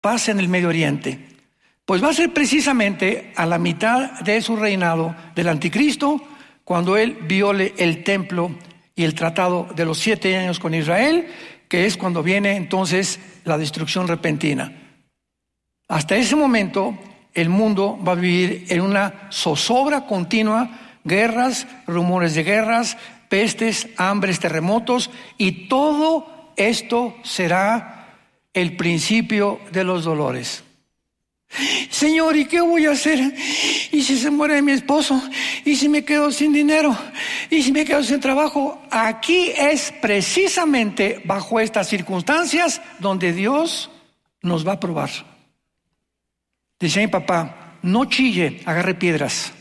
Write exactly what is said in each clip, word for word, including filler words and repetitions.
paz en el Medio Oriente. Pues va a ser precisamente a la mitad de su reinado del anticristo, cuando él viole el templo y el tratado de los siete años con Israel, que es cuando viene entonces la destrucción repentina. Hasta ese momento, el mundo va a vivir en una zozobra continua, guerras, rumores de guerras, pestes, hambres, terremotos, y todo esto será el principio de los dolores. Señor, ¿y qué voy a hacer? ¿Y si se muere mi esposo? ¿Y si me quedo sin dinero? ¿Y si me quedo sin trabajo? Aquí es precisamente bajo estas circunstancias donde Dios nos va a probar. Dice mi papá, no chille, agarre piedras.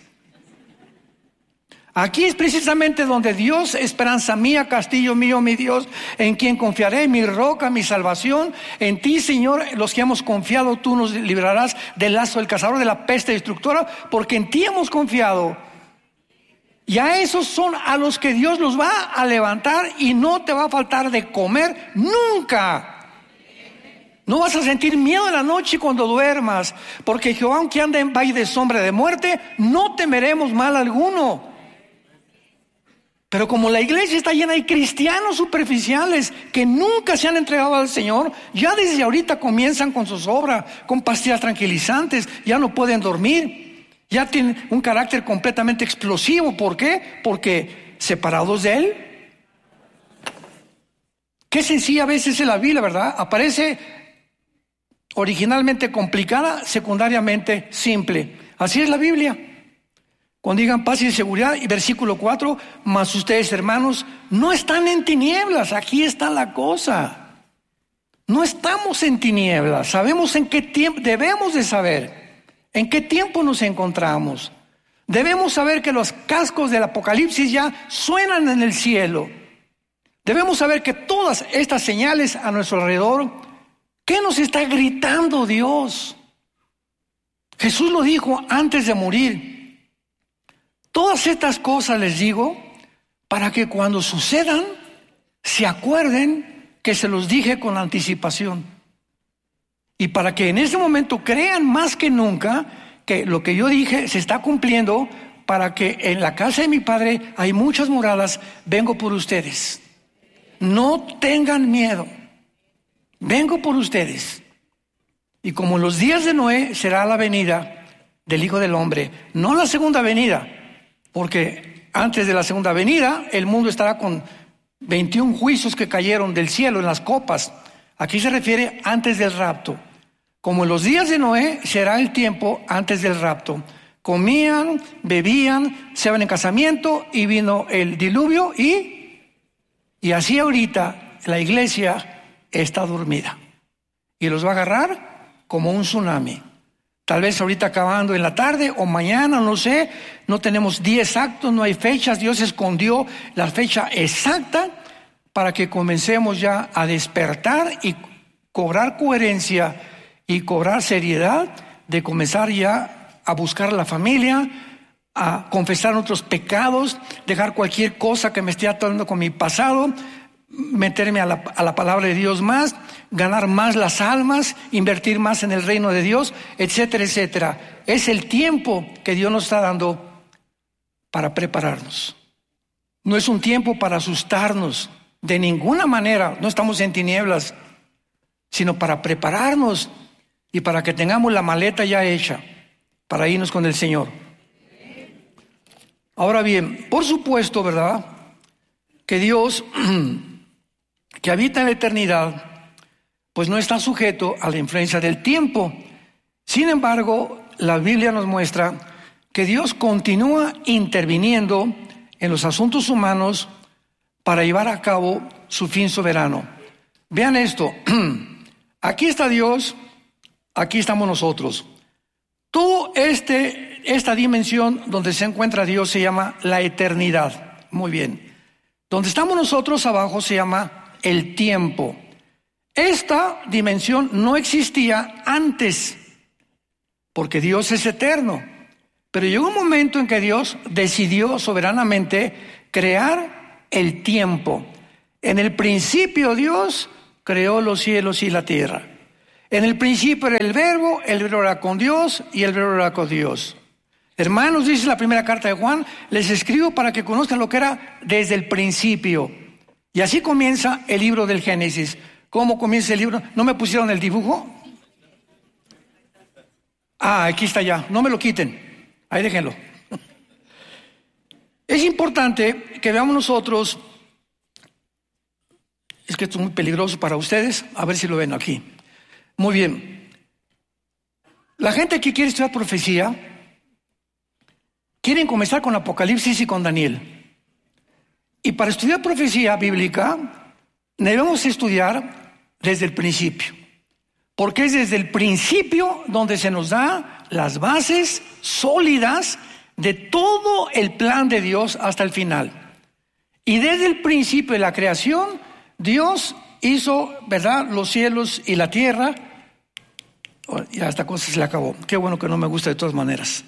Aquí es precisamente donde Dios, esperanza mía, castillo mío, mi Dios, en quien confiaré, mi roca, mi salvación. En ti, Señor, los que hemos confiado, tú nos librarás del lazo del cazador, de la peste destructora, porque en ti hemos confiado. Y a esos son a los que Dios los va a levantar y no te va a faltar de comer nunca. No vas a sentir miedo en la noche cuando duermas, porque Jehová, aunque anda en valle de sombra de muerte, no temeremos mal alguno. Pero como la iglesia está llena de cristianos superficiales que nunca se han entregado al Señor, ya desde ahorita comienzan con sus obras, con pastillas tranquilizantes, ya no pueden dormir, ya tienen un carácter completamente explosivo. ¿Por qué? Porque separados de Él. Qué sencilla a veces es la Biblia, ¿verdad? Aparece originalmente complicada, secundariamente simple. Así es la Biblia. Cuando digan paz y seguridad, y versículo cuatro, mas ustedes, hermanos, no están en tinieblas. Aquí está la cosa. No estamos en tinieblas. Sabemos en qué tiempo, debemos de saber en qué tiempo nos encontramos. Debemos saber que los cascos del Apocalipsis ya suenan en el cielo. Debemos saber que todas estas señales a nuestro alrededor, ¿qué nos está gritando Dios? Jesús lo dijo antes de morir. Todas estas cosas les digo para que cuando sucedan se acuerden que se los dije con anticipación, y para que en ese momento crean más que nunca que lo que yo dije se está cumpliendo, para que en la casa de mi Padre hay muchas moradas. Vengo por ustedes, no tengan miedo, vengo por ustedes. Y como en los días de Noé será la venida del Hijo del Hombre, no la segunda venida, porque antes de la segunda venida el mundo estará con veintiún juicios que cayeron del cielo en las copas. Aquí se refiere antes del rapto. Como en los días de Noé será el tiempo antes del rapto. Comían, bebían, se iban en casamiento y vino el diluvio, y, y así ahorita la iglesia está dormida y los va a agarrar como un tsunami. Tal vez ahorita acabando en la tarde o mañana, no sé, no tenemos día exacto, no hay fechas. Dios escondió la fecha exacta para que comencemos ya a despertar y cobrar coherencia y cobrar seriedad, de comenzar ya a buscar a la familia, a confesar nuestros pecados, dejar cualquier cosa que me esté atando con mi pasado, meterme a la, a la palabra de Dios más, ganar más las almas, invertir más en el reino de Dios, etcétera, etcétera. Es el tiempo que Dios nos está dando para prepararnos. No es un tiempo para asustarnos, de ninguna manera. No estamos en tinieblas, sino para prepararnos y para que tengamos la maleta ya hecha para irnos con el Señor. Ahora bien, por supuesto, ¿verdad?, que Dios que habita en la eternidad, pues no está sujeto a la influencia del tiempo. Sin embargo, la Biblia nos muestra que Dios continúa interviniendo en los asuntos humanos para llevar a cabo su fin soberano. Vean esto, aquí está Dios, aquí estamos nosotros. Todo este, esta dimensión donde se encuentra Dios se llama la eternidad. Muy bien. Donde estamos nosotros abajo se llama el tiempo. Esta dimensión no existía antes, porque Dios es eterno. Pero llegó un momento en que Dios decidió soberanamente crear el tiempo. En el principio Dios creó los cielos y la tierra. En el principio era el verbo, el verbo era con Dios y el verbo era con Dios. Hermanos, dice la primera carta de Juan, les escribo para que conozcan lo que era desde el principio. Y así comienza el libro del Génesis. ¿Cómo comienza el libro? ¿No me pusieron el dibujo? Ah, aquí está ya. No me lo quiten. Ahí déjenlo. Es importante que veamos nosotros, es que esto es muy peligroso para ustedes, a ver si lo ven aquí. Muy bien. La gente que quiere estudiar profecía, quieren comenzar con Apocalipsis y con Daniel. Y para estudiar profecía bíblica, debemos estudiar desde el principio. Porque es desde el principio donde se nos da las bases sólidas de todo el plan de Dios hasta el final. Y desde el principio de la creación, Dios hizo, ¿verdad?, los cielos y la tierra. Oh, ya esta cosa se le acabó. Qué bueno que no me gusta de todas maneras.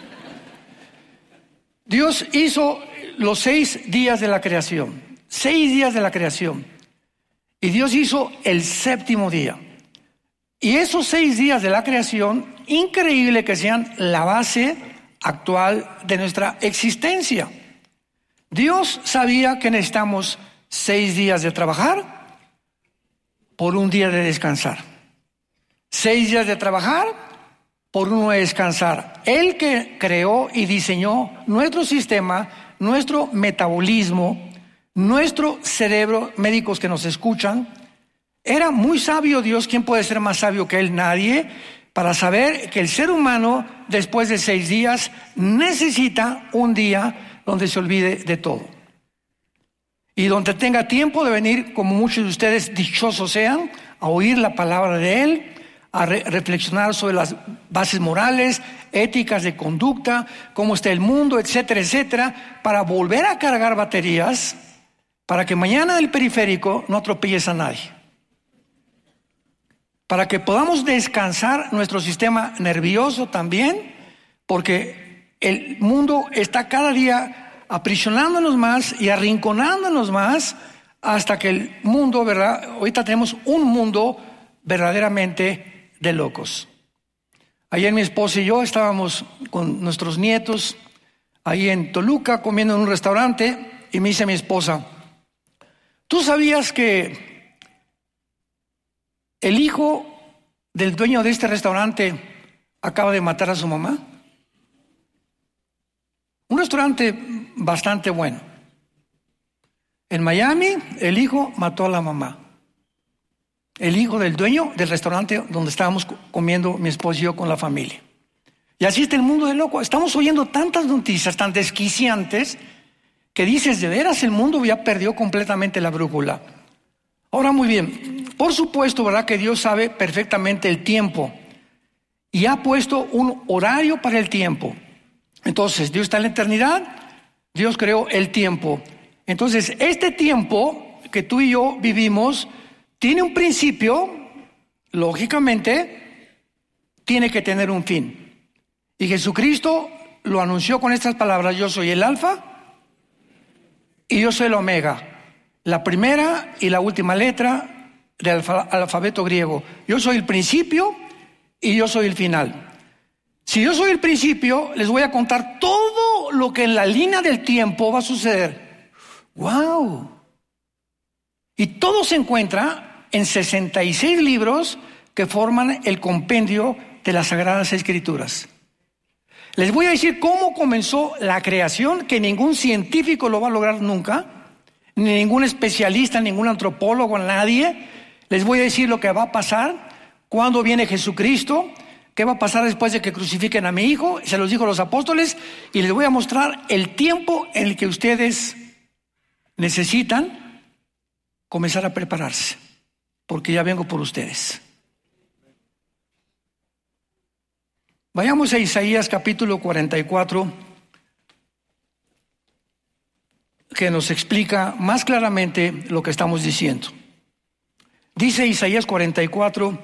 Dios hizo los seis días de la creación. Seis días de la creación. Y Dios hizo el séptimo día. Y esos seis días de la creación, increíble que sean la base actual de nuestra existencia. Dios sabía que necesitamos seis días de trabajar por un día de descansar. Seis días de trabajar por uno de descansar. Él que creó y diseñó nuestro sistema, nuestro metabolismo, nuestro cerebro, médicos que nos escuchan, era muy sabio Dios. ¿Quién puede ser más sabio que Él? Nadie. Para saber que el ser humano, después de seis días, necesita un día donde se olvide de todo. Y donde tenga tiempo de venir, como muchos de ustedes dichosos sean, a oír la palabra de Él, a re- reflexionar sobre las bases morales, éticas de conducta, cómo está el mundo, etcétera, etcétera, para volver a cargar baterías, para que mañana del periférico no atropelles a nadie. Para que podamos descansar nuestro sistema nervioso también, porque el mundo está cada día aprisionándonos más y arrinconándonos más hasta que el mundo, ¿verdad? Ahorita tenemos un mundo verdaderamente de locos. Ayer mi esposa y yo estábamos con nuestros nietos ahí en Toluca comiendo en un restaurante y me dice mi esposa, ¿tú sabías que el hijo del dueño de este restaurante acaba de matar a su mamá? Un restaurante bastante bueno. En Miami, el hijo mató a la mamá. El hijo del dueño del restaurante donde estábamos comiendo mi esposo y yo con la familia. Y así está el mundo de loco. Estamos oyendo tantas noticias tan desquiciantes que dices, de veras el mundo ya perdió completamente la brújula. Ahora, muy bien, por supuesto, ¿verdad?, que Dios sabe perfectamente el tiempo y ha puesto un horario para el tiempo. Entonces, Dios está en la eternidad, Dios creó el tiempo. Entonces, este tiempo que tú y yo vivimos tiene un principio, lógicamente, tiene que tener un fin. Y Jesucristo lo anunció con estas palabras, yo soy el alfa y yo soy el omega. La primera y la última letra del alfa, alfabeto griego. Yo soy el principio y yo soy el final. Si yo soy el principio, les voy a contar todo lo que en la línea del tiempo va a suceder. ¡Wow! Y todo se encuentra en sesenta y seis libros que forman el compendio de las Sagradas Escrituras. Les voy a decir cómo comenzó la creación, que ningún científico lo va a lograr nunca. Ni ningún especialista, ningún antropólogo, nadie. Les voy a decir lo que va a pasar cuando viene Jesucristo, qué va a pasar después de que crucifiquen a mi hijo, se los dijo a los apóstoles, y les voy a mostrar el tiempo en el que ustedes necesitan comenzar a prepararse, porque ya vengo por ustedes. Vayamos a Isaías capítulo cuarenta y cuatro. Que nos explica más claramente lo que estamos diciendo. Dice Isaías cuarenta y cuatro,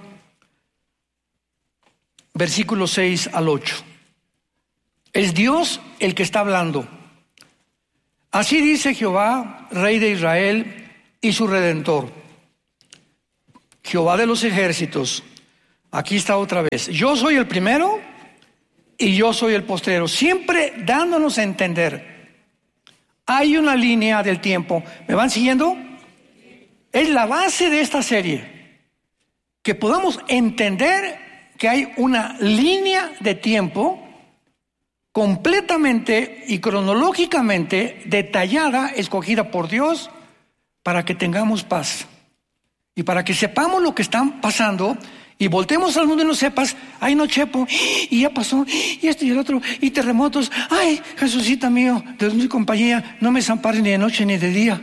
versículos seis al ocho. Es Dios el que está hablando. Así dice Jehová, Rey de Israel y su Redentor, Jehová de los ejércitos: Aquí está otra vez. Yo soy el primero y yo soy el postrero. Siempre dándonos a entender. Hay una línea del tiempo. ¿Me van siguiendo? Es la base de esta serie. Que podamos entender que hay una línea de tiempo completamente y cronológicamente detallada, escogida por Dios, para que tengamos paz. Y para que sepamos lo que está pasando y voltemos al mundo y no sepas, ay no chepo, y ya pasó, y esto y el otro, y terremotos, ay Jesucita mío, Dios mi compañía, no me desampares ni de noche ni de día.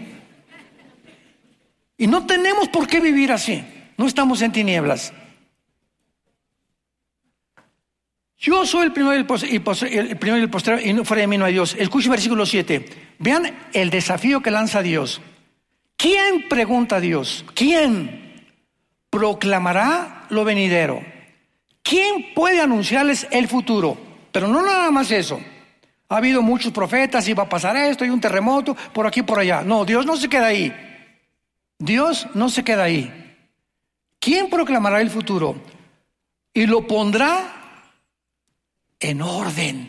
Y no tenemos por qué vivir así, no estamos en tinieblas. Yo soy el primero y el, pos- y pos- el primero y el postrero, y no- fuera de mí no hay Dios. Escuche versículo siete. Vean el desafío que lanza Dios. ¿Quién, pregunta Dios, quién proclamará lo venidero? ¿Quién puede anunciarles el futuro? Pero no nada más eso. Ha habido muchos profetas y va a pasar esto y un terremoto por aquí y por allá. No, Dios no se queda ahí. Dios no se queda ahí. ¿Quién proclamará el futuro? Y lo pondrá en orden.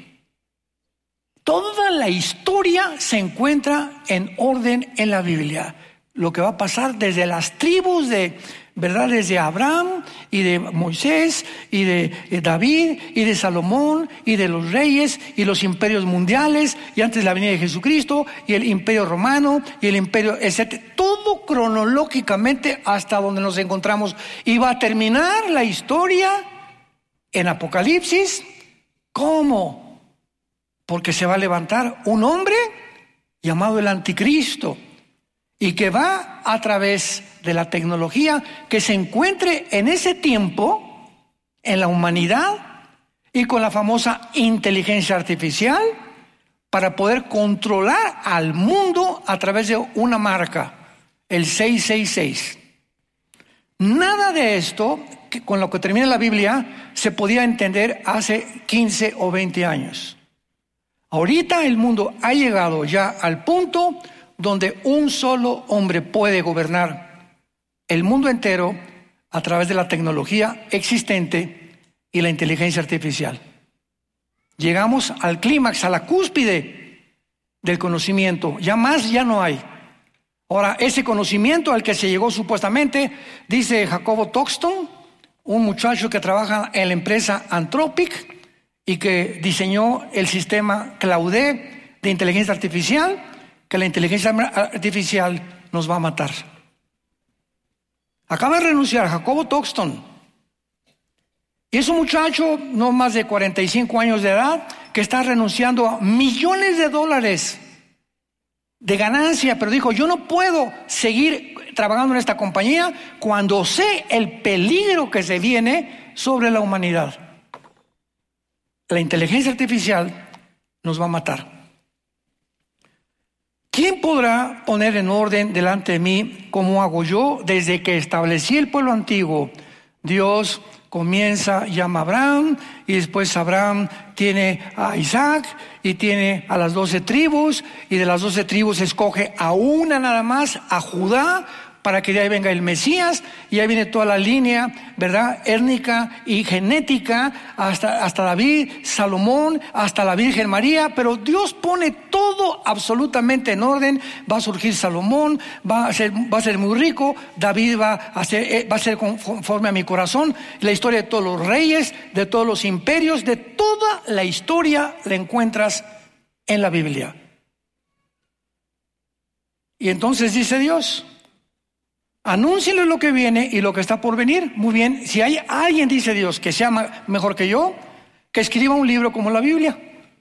Toda la historia se encuentra en orden en la Biblia. Lo que va a pasar desde las tribus de, ¿verdad? Desde Abraham y de Moisés y de, de David y de Salomón y de los reyes y los imperios mundiales y antes de la venida de Jesucristo y el imperio romano y el imperio, etcétera. Todo cronológicamente hasta donde nos encontramos. Y va a terminar la historia en Apocalipsis. ¿Cómo? Porque se va a levantar un hombre llamado el Anticristo y que va a través de la tecnología que se encuentre en ese tiempo en la humanidad y con la famosa inteligencia artificial para poder controlar al mundo a través de una marca, el seiscientos sesenta y seis. Nada de esto, que con lo que termina la Biblia, se podía entender hace quince o veinte años. Ahorita el mundo ha llegado ya al punto donde un solo hombre puede gobernar el mundo entero a través de la tecnología existente y la inteligencia artificial. Llegamos al clímax, a la cúspide del conocimiento. Ya más ya no hay. Ahora, ese conocimiento al que se llegó supuestamente, dice Jacobo Toxton, un muchacho que trabaja en la empresa Anthropic y que diseñó el sistema Claude de inteligencia artificial, que la inteligencia artificial nos va a matar. Acaba de renunciar Jacobo Toxton. Y es un muchacho, no más de cuarenta y cinco años de edad, que está renunciando a millones de dólares de ganancia, pero dijo, yo no puedo seguir trabajando en esta compañía cuando sé el peligro que se viene sobre la humanidad. La inteligencia artificial nos va a matar. ¿Quién podrá poner en orden delante de mí como hago yo desde que establecí el pueblo antiguo? Dios comienza, llama a Abraham y después Abraham tiene a Isaac y tiene a las doce tribus y de las doce tribus escoge a una nada más, a Judá, para que de ahí venga el Mesías, y ahí viene toda la línea, ¿verdad?, étnica y genética, hasta, hasta David, Salomón, hasta la Virgen María, pero Dios pone todo absolutamente en orden. Va a surgir Salomón, va a ser, va a ser muy rico, David va a ser, va a ser conforme a mi corazón. La historia de todos los reyes, de todos los imperios, de toda la historia la encuentras en la Biblia. Y entonces dice Dios, anúncienle lo que viene y lo que está por venir. Muy bien, si hay alguien, dice Dios, que sea mejor que yo, que escriba un libro como la Biblia.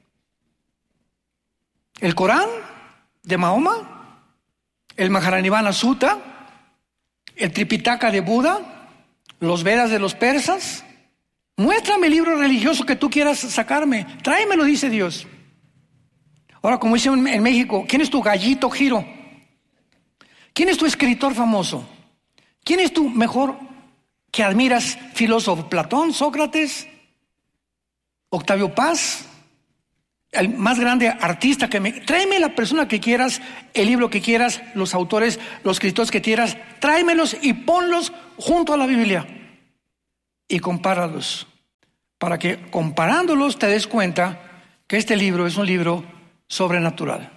El Corán de Mahoma, el Maharanibana Sutta, el Tripitaka de Buda, los Vedas de los persas. Muéstrame el libro religioso que tú quieras sacarme, tráemelo, dice Dios. Ahora, como dicen en México, ¿quién es tu gallito Giro? ¿Quién es tu escritor famoso? ¿Quién es tu mejor que admiras filósofo? ¿Platón, Sócrates, Octavio Paz? El más grande artista que me... Tráeme la persona que quieras, el libro que quieras, los autores, los escritores que quieras, tráemelos y ponlos junto a la Biblia. y compáralos, para que comparándolos te des cuenta que este libro es un libro sobrenatural,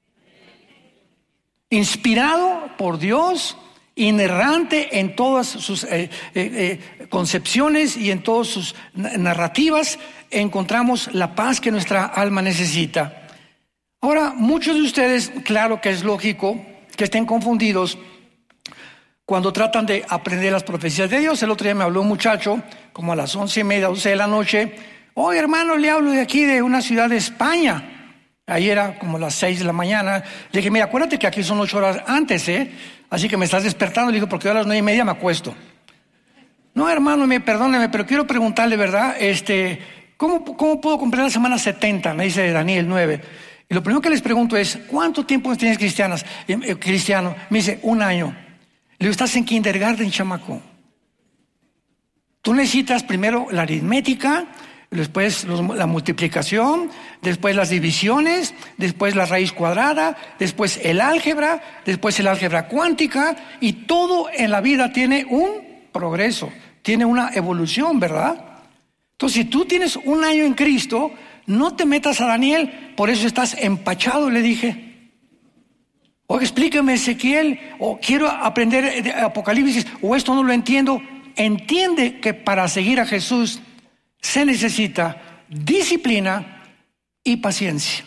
inspirado por Dios, inerrante en todas sus eh, eh, eh, concepciones y en todas sus narrativas. Encontramos la paz que nuestra alma necesita. Ahora, muchos de ustedes, claro que es lógico que estén confundidos cuando tratan de aprender las profecías de Dios. El otro día me habló un muchacho, como a las once y media, doce de la noche. Oye, hermano, le hablo de aquí, de una ciudad de España. Ahí era como las seis de la mañana. Le dije, mira, acuérdate que aquí son ocho horas antes, ¿eh? Así que me estás despertando. Le digo, porque yo a las nueve y media me acuesto. No, hermano, me perdóneme, pero quiero preguntarle, ¿verdad? Este, ¿cómo, cómo puedo comprar la semana setenta? Me dice Daniel nueve. Y lo primero que les pregunto es, ¿cuánto tiempo tienes cristianas, eh, cristiano? Me dice, un año. Le digo, estás en kindergarten, chamaco. Tú necesitas primero la aritmética, después los, la multiplicación, después las divisiones, después la raíz cuadrada, después el álgebra, después el álgebra cuántica, y todo en la vida tiene un progreso, tiene una evolución, ¿verdad? Entonces, si tú tienes un año en Cristo, no te metas a Daniel, por eso estás empachado, le dije. O explíqueme Ezequiel, o quiero aprender de Apocalipsis, o esto no lo entiendo. Entiende que para seguir a Jesús se necesita disciplina y paciencia.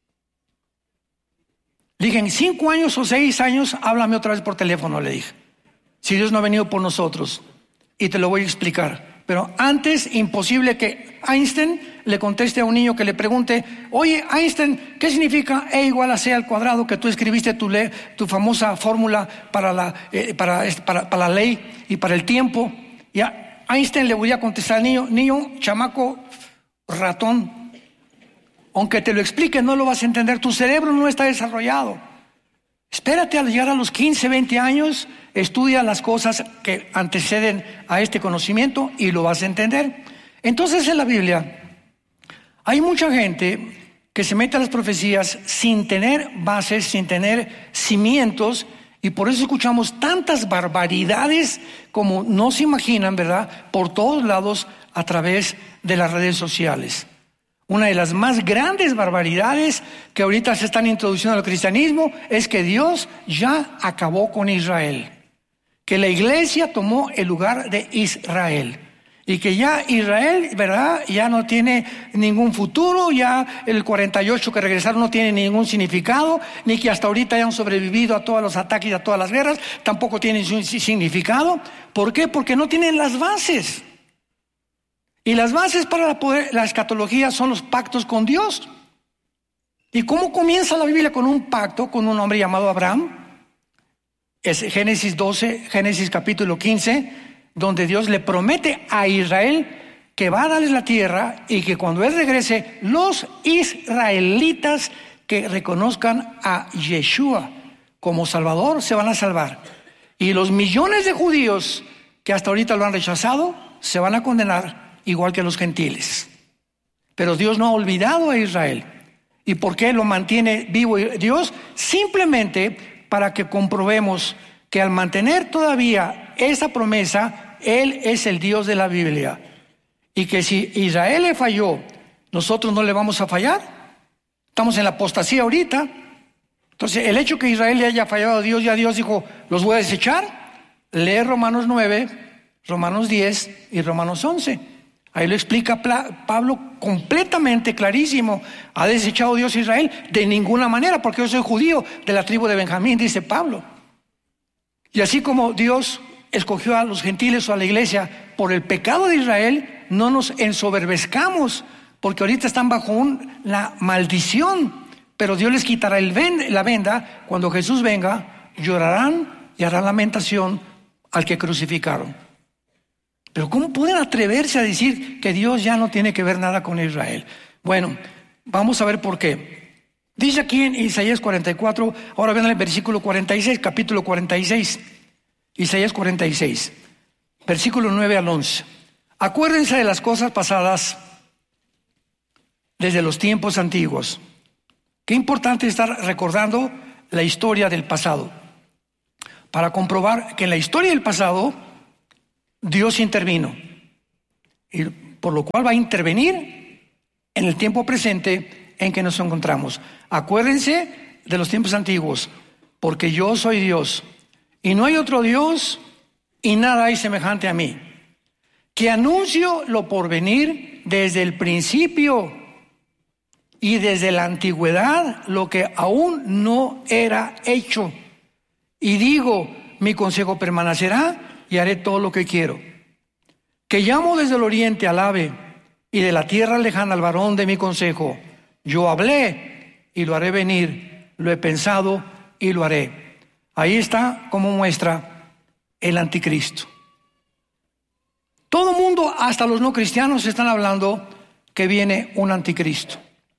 Le dije, en cinco años o seis años, háblame otra vez por teléfono, le dije. Si Dios no ha venido por nosotros, y te lo voy a explicar. Pero antes, imposible que Einstein le conteste a un niño que le pregunte, oye, Einstein, ¿qué significa E igual a C al cuadrado? Que tú escribiste tu, ley, tu famosa fórmula para la, eh, para, para, para la ley y para el tiempo. Y a Einstein le voy a contestar al niño, niño, chamaco, ratón. Aunque te lo explique, no lo vas a entender. Tu cerebro no está desarrollado. Espérate a llegar a los quince, veinte años, estudia las cosas que anteceden a este conocimiento y lo vas a entender. Entonces, en la Biblia hay mucha gente que se mete a las profecías sin tener bases, sin tener cimientos, y por eso escuchamos tantas barbaridades como no se imaginan, ¿verdad? Por todos lados a través de las redes sociales. Una de las más grandes barbaridades que ahorita se están introduciendo al cristianismo es que Dios ya acabó con Israel, que la iglesia tomó el lugar de Israel y que ya Israel, ¿verdad?, ya no tiene ningún futuro, ya el cuarenta y ocho que regresaron no tiene ningún significado, ni que hasta ahorita hayan sobrevivido a todos los ataques y a todas las guerras, tampoco tienen significado. ¿Por qué? Porque no tienen las bases. Y las bases para la, poder, la escatología son los pactos con Dios. ¿Y cómo comienza la Biblia? Con un pacto con un hombre llamado Abraham. Es Génesis doce, Génesis capítulo quince, donde Dios le promete a Israel que va a darles la tierra y que cuando Él regrese, los israelitas que reconozcan a Yeshua como Salvador se van a salvar. Y los millones de judíos que hasta ahorita lo han rechazado se van a condenar igual que los gentiles. Pero Dios no ha olvidado a Israel. ¿Y por qué lo mantiene vivo Dios? Simplemente para que comprobemos que al mantener todavía esa promesa, Él es el Dios de la Biblia. Y que si Israel le falló, nosotros no le vamos a fallar. Estamos en la apostasía ahorita. Entonces, el hecho que Israel le haya fallado a Dios, ya Dios dijo, los voy a desechar. Lee Romanos nueve, Romanos diez y Romanos once. Ahí lo explica Pablo completamente clarísimo. ¿Ha desechado Dios a Israel? De ninguna manera, porque yo soy judío de la tribu de Benjamín, dice Pablo. Y así como Dios escogió a los gentiles o a la iglesia por el pecado de Israel, no nos ensoberbezcamos, porque ahorita están bajo un, la maldición. Pero Dios les quitará el ven, la venda. Cuando Jesús venga, llorarán y harán lamentación al que crucificaron. Pero ¿cómo pueden atreverse a decir que Dios ya no tiene que ver nada con Israel? Bueno, vamos a ver por qué. Dice aquí en Isaías cuarenta y cuatro, ahora ven el versículo cuarenta y seis, capítulo cuarenta y seis, Isaías cuarenta y seis, versículo nueve al once. Acuérdense de las cosas pasadas desde los tiempos antiguos. Qué importante estar recordando la historia del pasado, para comprobar que en la historia del pasado Dios intervino. y por lo cual va a intervenir en el tiempo presente en que nos encontramos. Acuérdense de los tiempos antiguos, porque yo soy Dios y no hay otro Dios y nada hay semejante a mí, que anuncio lo por venir desde el principio y desde la antigüedad lo que aún no era hecho. Y digo, mi consejo permanecerá y haré todo lo que quiero. Que llamo desde el oriente al ave y de la tierra lejana al varón de mi consejo. Yo hablé y lo haré venir, lo he pensado y lo haré. Ahí está como muestra el anticristo. Todo mundo, hasta los no cristianos, están hablando que viene un anticristo.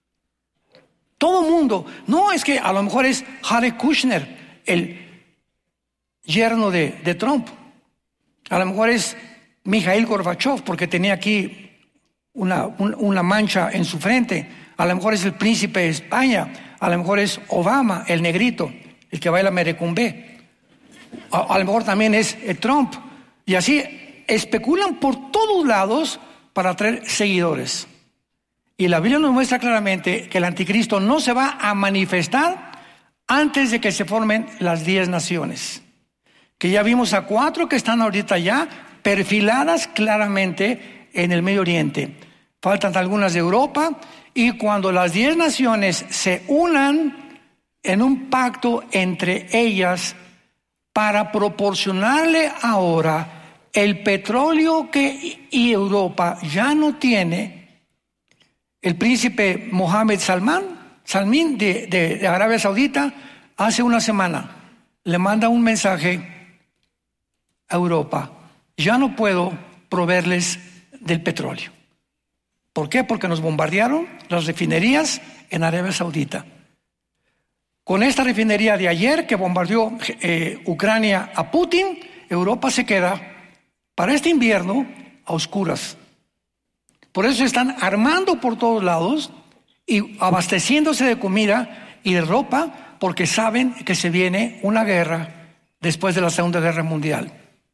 Todo mundo. No es que a lo mejor es Jared Kushner, el yerno de, de Trump. A lo mejor es Mikhail Gorbachev, porque tenía aquí una, un, una mancha en su frente. A lo mejor es el príncipe de España. A lo mejor es Obama, el negrito, el que baila merecumbé. A, a lo mejor también es eh, Trump. Y así especulan por todos lados para atraer seguidores. Y la Biblia nos muestra claramente que el anticristo no se va a manifestar antes de que se formen las diez naciones. Que ya vimos a cuatro que están ahorita ya perfiladas claramente en el Medio Oriente. Faltan algunas de Europa, y cuando las diez naciones se unan en un pacto entre ellas para proporcionarle ahora el petróleo que y Europa ya no tiene, el príncipe Mohammed Salman, Salmín de, de, de Arabia Saudita, hace una semana le manda un mensaje a Europa: ya no puedo proveerles del petróleo. ¿Por qué? Porque nos bombardearon las refinerías en Arabia Saudita. Con esta refinería de ayer que bombardeó eh, Ucrania a Putin, Europa se queda para este invierno a oscuras. Por eso están armando por todos lados y abasteciéndose de comida y de ropa, porque saben que se viene una guerra después de la Segunda Guerra Mundial.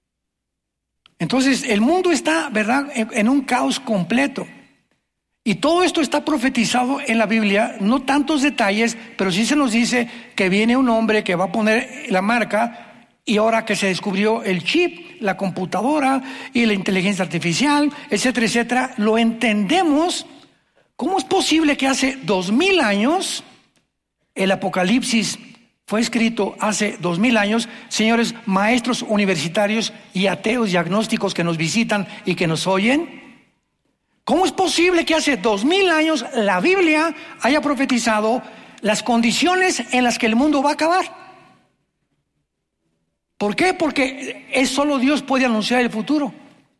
Entonces el mundo está, ¿verdad?, en, en un caos completo. Y todo esto está profetizado en la Biblia, no tantos detalles, pero sí se nos dice que viene un hombre que va a poner la marca. Y ahora que se descubrió el chip, la computadora y la inteligencia artificial, etcétera, etcétera, lo entendemos. ¿Cómo es posible que hace dos mil años el Apocalipsis fue escrito hace dos mil años? Señores maestros universitarios y ateos y agnósticos que nos visitan y que nos oyen, ¿cómo es posible que hace dos mil años la Biblia haya profetizado las condiciones en las que el mundo va a acabar? ¿Por qué? Porque es solo Dios puede anunciar el futuro.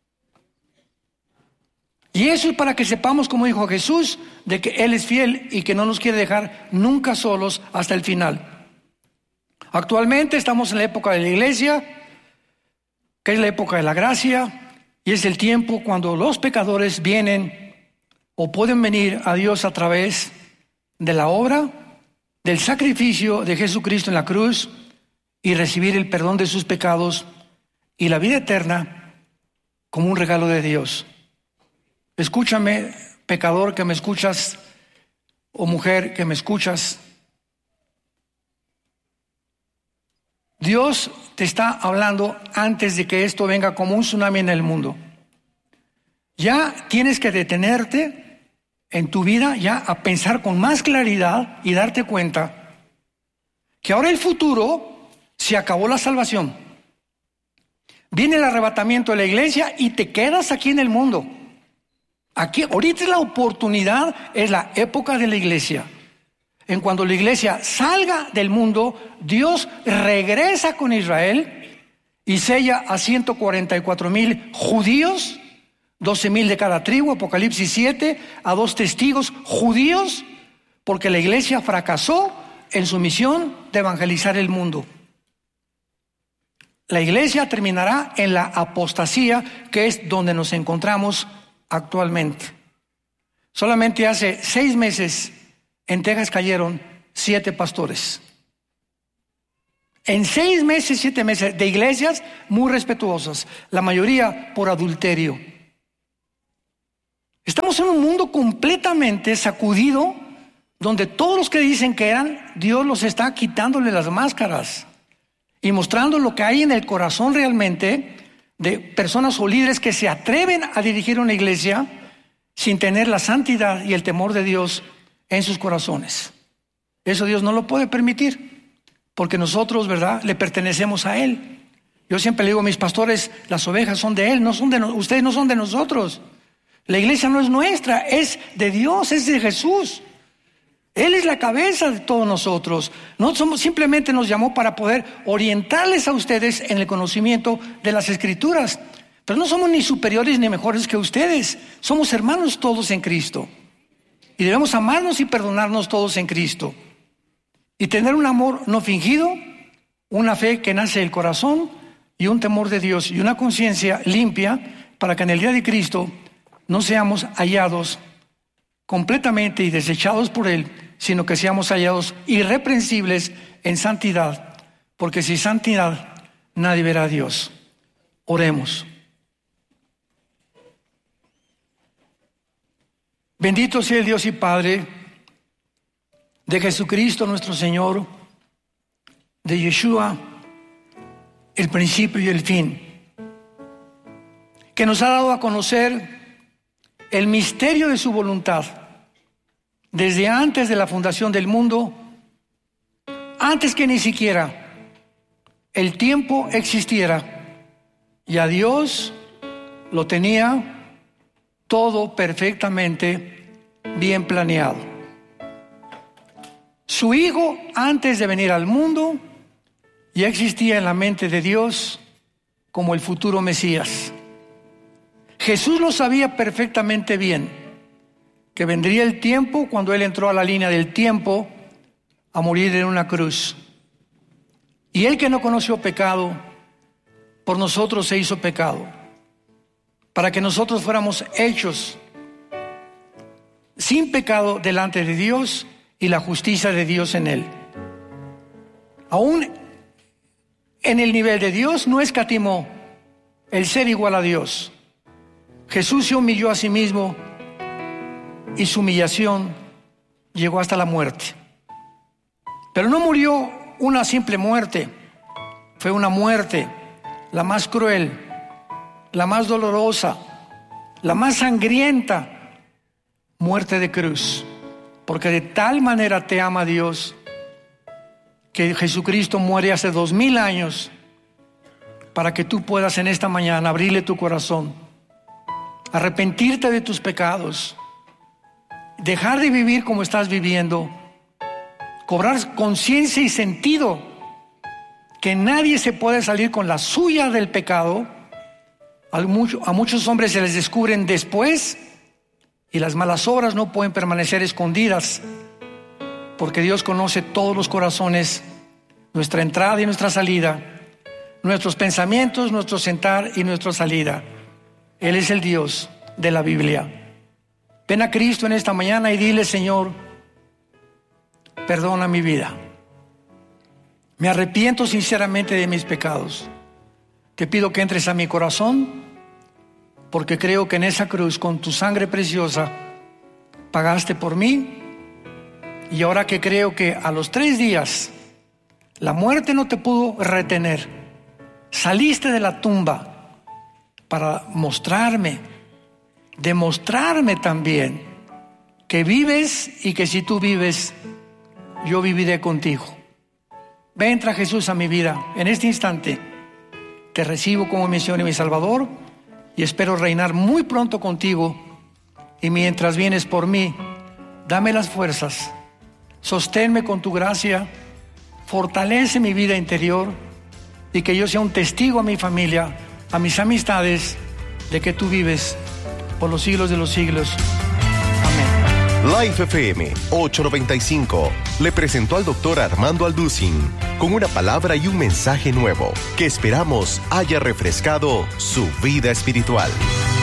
Y eso es para que sepamos, como dijo Jesús, de que Él es fiel y que no nos quiere dejar nunca solos hasta el final. Actualmente estamos en la época de la iglesia, que es la época de la gracia, y es el tiempo cuando los pecadores vienen o pueden venir a Dios a través de la obra, del sacrificio de Jesucristo en la cruz, y recibir el perdón de sus pecados y la vida eterna como un regalo de Dios. Escúchame, pecador que me escuchas, o mujer que me escuchas. Dios te está hablando antes de que esto venga como un tsunami en el mundo. Ya tienes que detenerte en tu vida, ya a pensar con más claridad y darte cuenta que ahora el futuro se acabó, la salvación. Viene el arrebatamiento de la iglesia y te quedas aquí en el mundo. Aquí, ahorita es la oportunidad, es la época de la iglesia. En cuando la iglesia salga del mundo, Dios regresa con Israel y sella a ciento cuarenta y cuatro mil judíos, doce mil de cada tribu, Apocalipsis siete, a dos testigos judíos, porque la iglesia fracasó en su misión de evangelizar el mundo. La iglesia terminará en la apostasía, que es donde nos encontramos actualmente. Solamente hace seis meses en Texas cayeron siete pastores. En seis meses, siete meses de iglesias muy respetuosas, la mayoría por adulterio. Estamos en un mundo completamente sacudido, donde todos los que dicen que eran, Dios los está quitándole las máscaras y mostrando lo que hay en el corazón realmente de personas o líderes que se atreven a dirigir una iglesia sin tener la santidad y el temor de Dios en sus corazones. Eso Dios no lo puede permitir, porque nosotros, ¿verdad?, le pertenecemos a Él. Yo siempre le digo a mis pastores, las ovejas son de Él, no son de no, ustedes no son de nosotros. La iglesia no es nuestra, es de Dios, es de Jesús. Él es la cabeza de todos nosotros. No somos, simplemente nos llamó para poder orientarles a ustedes en el conocimiento de las Escrituras. Pero no somos ni superiores ni mejores que ustedes. Somos hermanos todos en Cristo. Y debemos amarnos y perdonarnos todos en Cristo. Y tener un amor no fingido, una fe que nace del corazón y un temor de Dios y una conciencia limpia para que en el día de Cristo no seamos hallados completamente y desechados por Él, sino que seamos hallados irreprensibles en santidad, porque sin santidad nadie verá a Dios. Oremos. Bendito sea el Dios y Padre de Jesucristo nuestro Señor, de Yeshua, el principio y el fin, que nos ha dado a conocer el misterio de su voluntad desde antes de la fundación del mundo, antes que ni siquiera el tiempo existiera, y a Dios lo tenía todo perfectamente bien planeado. Su Hijo, antes de venir al mundo, ya existía en la mente de Dios como el futuro Mesías. Jesús lo sabía perfectamente bien, que vendría el tiempo cuando Él entró a la línea del tiempo a morir en una cruz. Y Él, que no conoció pecado, por nosotros se hizo pecado, para que nosotros fuéramos hechos sin pecado delante de Dios y la justicia de Dios en Él. Aún en el nivel de Dios no escatimó el ser igual a Dios. Jesús se humilló a sí mismo y su humillación llegó hasta la muerte. Pero no murió una simple muerte, fue una muerte la más cruel, la más dolorosa, la más sangrienta, muerte de cruz. Porque de tal manera te ama Dios, que Jesucristo muere hace dos mil años para que tú puedas en esta mañana abrirle tu corazón, arrepentirte de tus pecados, dejar de vivir como estás viviendo, cobrar conciencia y sentido que nadie se puede salir con la suya del pecado. A, mucho, a muchos hombres se les descubren después, y las malas obras no pueden permanecer escondidas, porque Dios conoce todos los corazones, nuestra entrada y nuestra salida, nuestros pensamientos, nuestro sentar y nuestra salida. Él es el Dios de la Biblia. Ven a Cristo en esta mañana y dile: Señor, perdona mi vida. Me arrepiento sinceramente de mis pecados. Te pido que entres a mi corazón, porque creo que en esa cruz, con tu sangre preciosa, pagaste por mí. Y ahora que creo que a los tres días la muerte no te pudo retener, saliste de la tumba para mostrarme, demostrarme también que vives, y que si tú vives, yo viviré contigo. Ven, entra Jesús a mi vida en este instante. Te recibo como mi Señor y mi Salvador, y espero reinar muy pronto contigo. Y mientras vienes por mí, dame las fuerzas, sosténme con tu gracia, fortalece mi vida interior, y que yo sea un testigo a mi familia, a mis amistades, de que tú vives por los siglos de los siglos. Amén. Life F M ochocientos noventa y cinco le presentó al doctor Armando Alducin con una palabra y un mensaje nuevo que esperamos haya refrescado su vida espiritual.